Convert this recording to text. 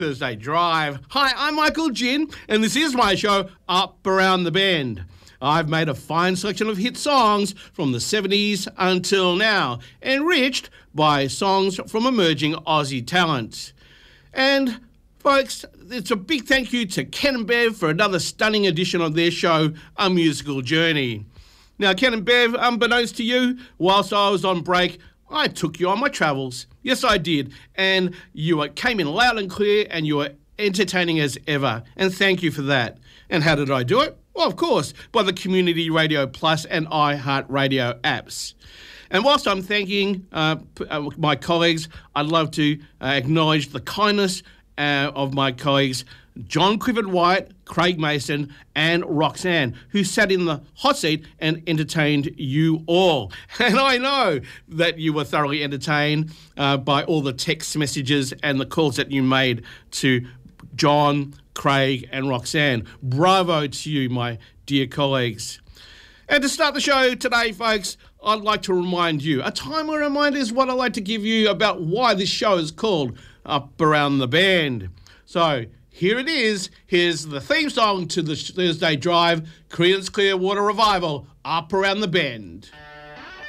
Thursday Drive. Hi, I'm Michael Ginn, and this is my show, Up Around the Bend. I've made a fine selection of hit songs from the 70s until now, enriched by songs from emerging Aussie talent. And, folks, it's a big thank you to Ken and Bev for another stunning edition of their show, A Musical Journey. Now, Ken and Bev, unbeknownst to you, whilst I was on break, I took you on my travels. Yes, I did. And you came in loud and clear and you were entertaining as ever. And thank you for that. And how did I do it? Well, of course, by the Community Radio Plus and iHeartRadio apps. And whilst I'm thanking my colleagues, I'd love to acknowledge the kindness of my colleagues, John Clifford-White, Craig Mason and Roxanne, who sat in the hot seat and entertained you all. And I know that you were thoroughly entertained by all the text messages and the calls that you made to John, Craig and Roxanne. Bravo to you, my dear colleagues. And to start the show today, folks, I'd like to remind you, a timely reminder is what I like to give you about why this show is called Up Around the Bend. So, here it is. Here's the theme song to the Thursday Drive, Creedence Clearwater Revival, Up Around the Bend.